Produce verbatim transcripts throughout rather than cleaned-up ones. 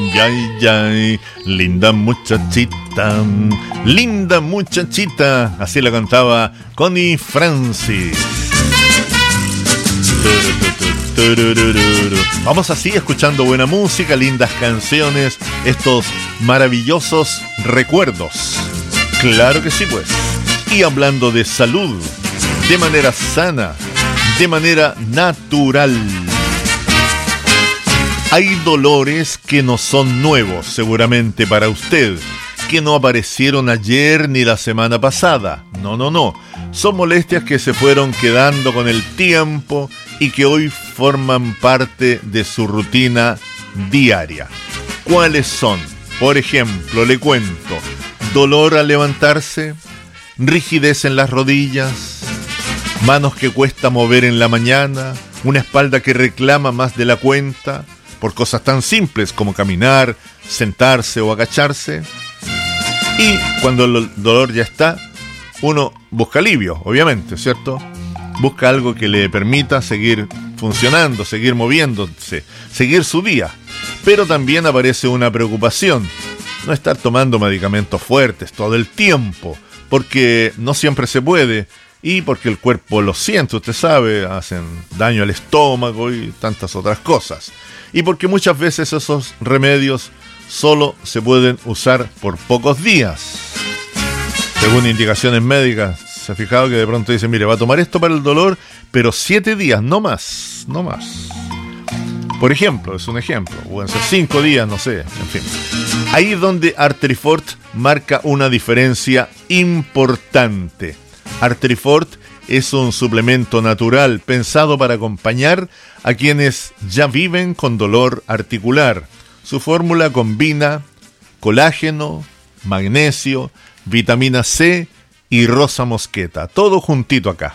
Ay, ay, ay, linda muchachita, linda muchachita. Así la cantaba Connie Francis. Vamos así escuchando buena música, lindas canciones, estos maravillosos recuerdos. Claro que sí, pues. Y hablando de salud, de manera sana, de manera natural. Hay dolores que no son nuevos, seguramente para usted, que no aparecieron ayer ni la semana pasada. No, no, no. Son molestias que se fueron quedando con el tiempo y que hoy forman parte de su rutina diaria. ¿Cuáles son? Por ejemplo, le cuento, dolor al levantarse, rigidez en las rodillas, manos que cuesta mover en la mañana, una espalda que reclama más de la cuenta, por cosas tan simples como caminar, sentarse o agacharse. Y cuando el dolor ya está, uno busca alivio, obviamente, ¿cierto? Busca algo que le permita seguir funcionando, seguir moviéndose, seguir su día. Pero también aparece una preocupación, no estar tomando medicamentos fuertes todo el tiempo, porque no siempre se puede y porque el cuerpo lo siente, usted sabe, hacen daño al estómago y tantas otras cosas. Y porque muchas veces esos remedios solo se pueden usar por pocos días. Según indicaciones médicas, se ha fijado que de pronto dice, mire, va a tomar esto para el dolor, pero siete días, no más, no más. Por ejemplo, es un ejemplo, pueden ser cinco días, no sé, en fin. Ahí es donde Artrifort marca una diferencia importante. Artrifort es un suplemento natural pensado para acompañar a quienes ya viven con dolor articular. Su fórmula combina colágeno, magnesio, vitamina C y rosa mosqueta, todo juntito acá.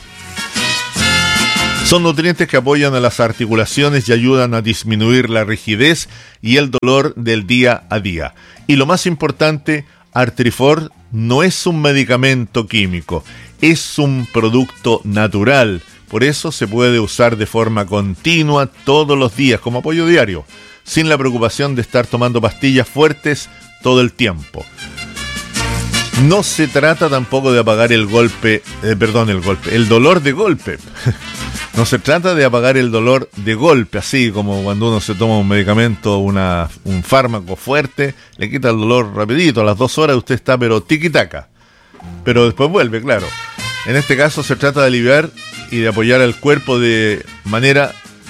Son nutrientes que apoyan a las articulaciones y ayudan a disminuir la rigidez y el dolor del día a día. Y lo más importante, Artrifort no es un medicamento químico, es un producto natural. Por eso se puede usar de forma continua todos los días como apoyo diario, sin la preocupación de estar tomando pastillas fuertes todo el tiempo. No se trata tampoco de apagar el golpe, eh, perdón, el golpe, el dolor de golpe. No se trata de apagar el dolor de golpe, así como cuando uno se toma un medicamento, una, un fármaco fuerte, le quita el dolor rapidito, a las dos horas usted está pero tiquitaca. Pero después vuelve, claro. En este caso se trata de aliviar y de apoyar al cuerpo de manera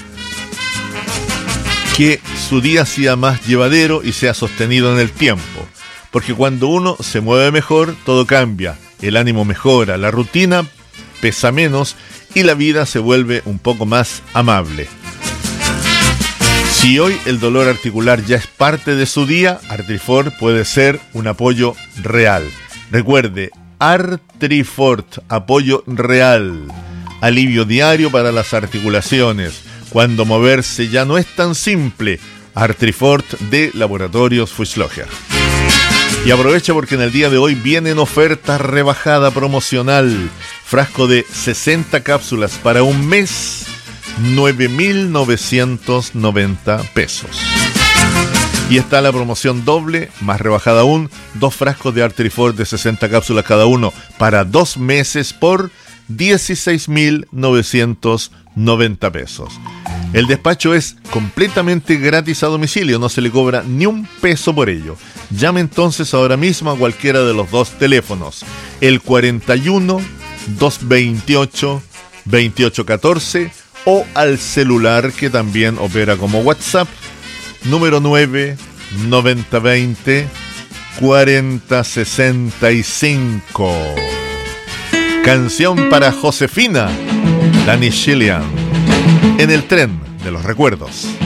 que su día sea más llevadero y sea sostenido en el tiempo. Porque cuando uno se mueve mejor, todo cambia, el ánimo mejora, la rutina pesa menos y la vida se vuelve un poco más amable. Si hoy el dolor articular ya es parte de su día, Artrifort puede ser un apoyo real. Recuerde, Artrifort, apoyo real, alivio diario para las articulaciones. Cuando moverse ya no es tan simple, Artrifort de Laboratorios Fuchslocher. Y aprovecha porque en el día de hoy vienen ofertas rebajada promocional. Frasco de sesenta cápsulas para un mes, nueve mil novecientos noventa pesos. Y está la promoción doble, más rebajada aún, dos frascos de Artrifort de sesenta cápsulas cada uno para dos meses por dieciséis mil novecientos noventa pesos. El despacho es completamente gratis a domicilio, no se le cobra ni un peso por ello. Llame entonces ahora mismo a cualquiera de los dos teléfonos, el cuarenta y uno, doscientos veintiocho, veintiocho catorce o al celular que también opera como WhatsApp, número nueve, noventa veinte, cuarenta sesenta y cinco. Canción para Josefina, Danny Shillian, en el tren de los recuerdos.